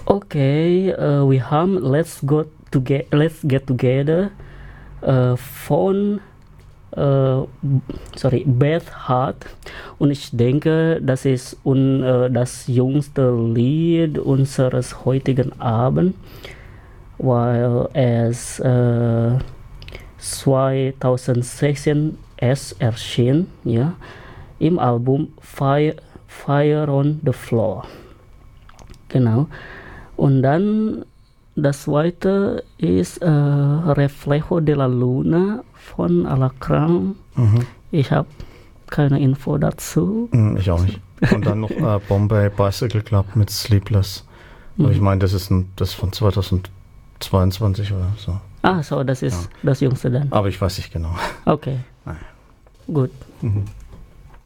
Okay, we haben let's get together von Beth Hart, und ich denke, das ist das jüngste Lied unseres heutigen Abends, weil es 2016 erschien, ja, im Album Fire on the Floor. Genau. Und dann das zweite ist Reflejo de la Luna von Alacrán. Ich habe keine Info dazu. Ich auch nicht. Und dann noch Bombay Bicycle Club mit Sleepless. Ich meine, das ist von 2022 oder so. So, das ist das jüngste dann. Aber ich weiß nicht genau. Okay. Nein. Gut.